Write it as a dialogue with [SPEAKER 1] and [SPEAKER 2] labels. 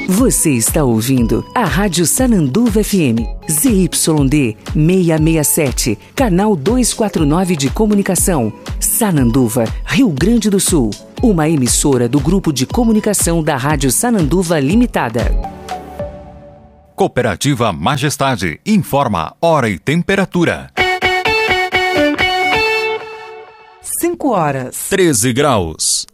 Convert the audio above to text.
[SPEAKER 1] Você está ouvindo a Rádio Sananduva FM, ZYD 667, canal 249 de comunicação, Sananduva, Rio Grande do Sul. Uma emissora do Grupo de Comunicação da Rádio Sananduva Limitada.
[SPEAKER 2] Cooperativa Majestade informa hora e temperatura.
[SPEAKER 3] 5 horas.
[SPEAKER 2] 13 graus.